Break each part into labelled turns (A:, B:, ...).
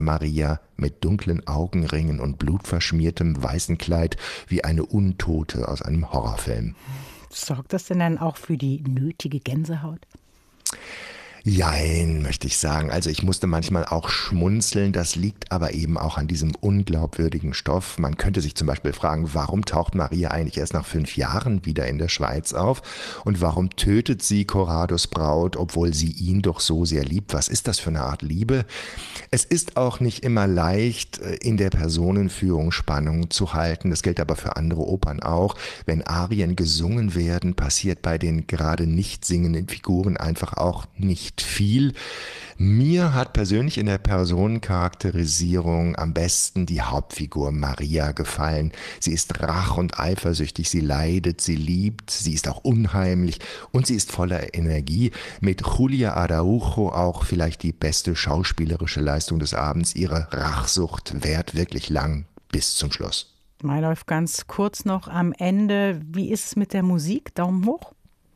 A: Maria mit dunklen Augenringen und blutverschmiertem weißen Kleid wie eine Untote aus einem Horrorfilm.
B: Sorgt das denn dann auch für die nötige Gänsehaut?
A: Jein, möchte ich sagen. Also ich musste manchmal auch schmunzeln. Das liegt aber eben auch an diesem unglaubwürdigen Stoff. Man könnte sich zum Beispiel fragen, warum taucht Maria eigentlich erst nach 5 Jahren wieder in der Schweiz auf? Und warum tötet sie Corrados Braut, obwohl sie ihn doch so sehr liebt? Was ist das für eine Art Liebe? Es ist auch nicht immer leicht, in der Personenführung Spannung zu halten. Das gilt aber für andere Opern auch. Wenn Arien gesungen werden, passiert bei den gerade nicht singenden Figuren einfach auch nicht viel. Mir hat persönlich in der Personencharakterisierung am besten die Hauptfigur Maria gefallen. Sie ist rach- und eifersüchtig, sie leidet, sie liebt, sie ist auch unheimlich und sie ist voller Energie. Mit Julia Araujo auch vielleicht die beste schauspielerische Leistung des Abends. Ihre Rachsucht währt wirklich lang bis zum Schluss.
B: Mailäuf, ganz kurz noch am Ende. Wie ist es mit der Musik? Daumen hoch?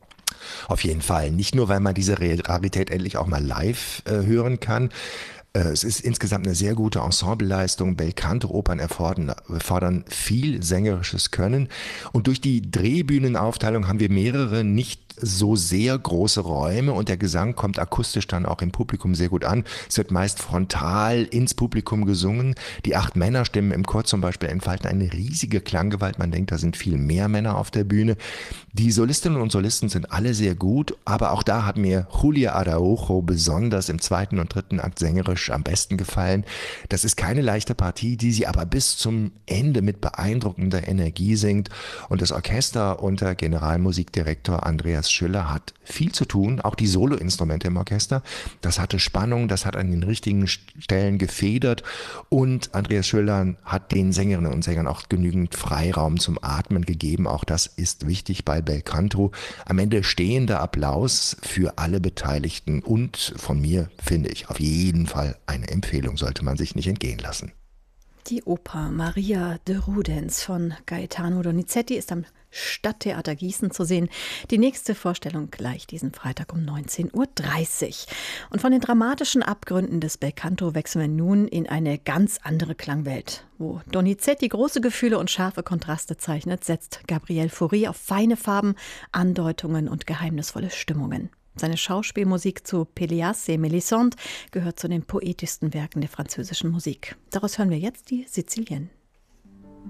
A: Auf jeden Fall. Nicht nur, weil man diese Rarität endlich auch mal live hören kann. Es ist insgesamt eine sehr gute Ensembleleistung. Belcanto-Opern erfordern viel sängerisches Können. Und durch die Drehbühnenaufteilung haben wir mehrere nicht so sehr große Räume und der Gesang kommt akustisch dann auch im Publikum sehr gut an. Es wird meist frontal ins Publikum gesungen. Die 8 Männerstimmen im Chor zum Beispiel entfalten eine riesige Klanggewalt. Man denkt, da sind viel mehr Männer auf der Bühne. Die Solistinnen und Solisten sind alle sehr gut, aber auch da hat mir Julia Araujo besonders im 2. und 3. Akt sängerisch am besten gefallen. Das ist keine leichte Partie, die sie aber bis zum Ende mit beeindruckender Energie singt. Und das Orchester unter Generalmusikdirektor Andreas Schüller hat viel zu tun, auch die Soloinstrumente im Orchester. Das hatte Spannung, das hat an den richtigen Stellen gefedert und Andreas Schüller hat den Sängerinnen und Sängern auch genügend Freiraum zum Atmen gegeben. Auch das ist wichtig bei Belcanto. Am Ende stehender Applaus für alle Beteiligten und von mir finde ich auf jeden Fall eine Empfehlung, sollte man sich nicht entgehen lassen.
C: Die Oper Maria de Rudens von Gaetano Donizetti ist am Stadttheater Gießen zu sehen. Die nächste Vorstellung gleich diesen Freitag um 19:30 Uhr. Und von den dramatischen Abgründen des Belcanto wechseln wir nun in eine ganz andere Klangwelt. Wo Donizetti große Gefühle und scharfe Kontraste zeichnet, setzt Gabriel Fauré auf feine Farben, Andeutungen und geheimnisvolle Stimmungen. Seine Schauspielmusik zu Péléas et Mélisande gehört zu den poetischsten Werken der französischen Musik. Daraus hören wir jetzt die Sizilienne.